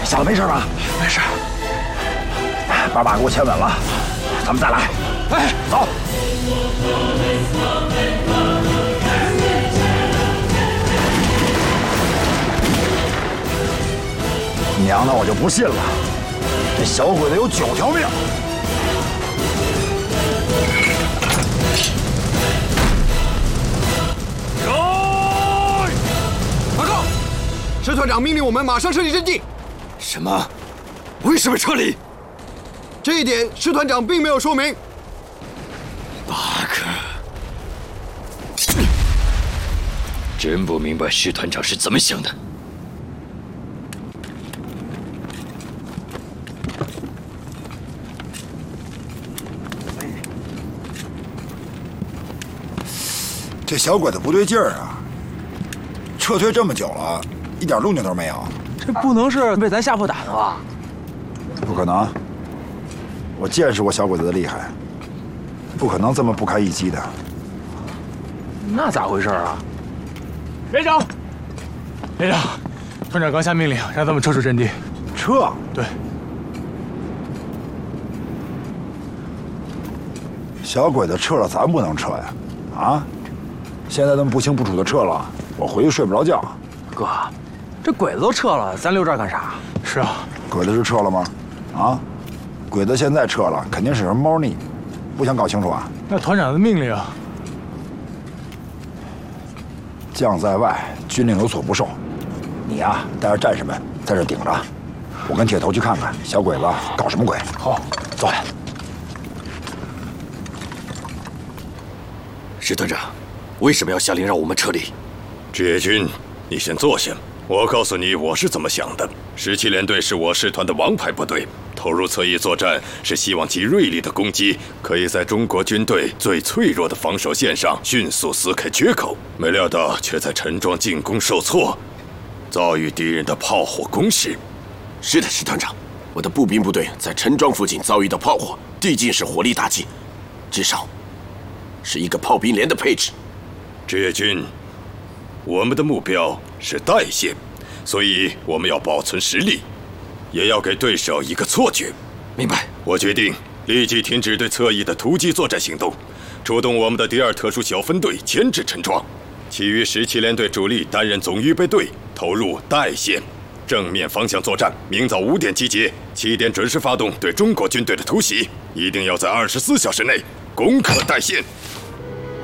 小子没事吧？ 没事。 爸爸给我牵稳了，咱们再来。哎，走。娘的，我就不信了，这小鬼子有9条命。 报告，师团长命令我们马上撤离阵地。 什么？为什么撤离？ 这一点师团长并没有说明。 巴克，真不明白师团长是怎么想的。 这小鬼子不对劲儿啊！撤退这么久了，一点动静都没有。 这不能是被咱吓破胆了吧？ 不可能，我见识过小鬼子的厉害，不可能这么不堪一击的。 那咋回事啊？ 连长，连长，团长刚下命令，让他们撤出阵地。 撤？ 对。 小鬼子撤了，咱不能撤呀！啊？现在他们不清不楚的撤了，我回去睡不着觉。 哥，这鬼子都撤了，咱留这儿干啥？ 是啊。 鬼子是撤了吗？啊？鬼子现在撤了，肯定是什么猫腻，不想搞清楚啊？ 那团长的命令， 将在外，军令有所不受。你呀，带着战士们在这顶着，我跟铁头去看看小鬼子搞什么鬼。 好， 走。 石团长，为什么要下令让我们撤离？ 志野君，你先坐下。我告诉你我是怎么想的。17联队是我师团的王牌部队，投入侧翼作战是希望其锐利的攻击可以在中国军队最脆弱的防守线上迅速撕开缺口。没料到却在陈庄进攻受挫，遭遇敌人的炮火攻势。 是的，石团长，我的步兵部队在陈庄附近遭遇到炮火，递进式火力打击，至少是一个炮兵连的配置。 志野君，我们的目标是代线，所以我们要保存实力，也要给对手一个错觉。 明白。 我决定立即停止对侧翼的突击作战行动，出动我们的第2特殊小分队牵制陈庄，其余17联队主力担任总预备队，投入代线正面方向作战。明早5点集结，7点准时发动对中国军队的突袭，一定要在24小时内攻克代线。